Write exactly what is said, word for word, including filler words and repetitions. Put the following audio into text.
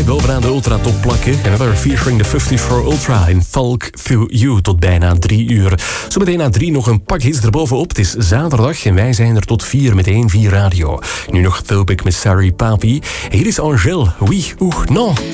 bovenaan de Ultra Top plakken. En we hebben featuring de vijfenvijftig Ultra in Falk Through You tot bijna drie uur. Zometeen na drie nog een pak hits erbovenop. Het is zaterdag en wij zijn er tot vier met één vier Radio. Nu nog Thopic met Sari Papi. Hier is Angèle, oui ou non.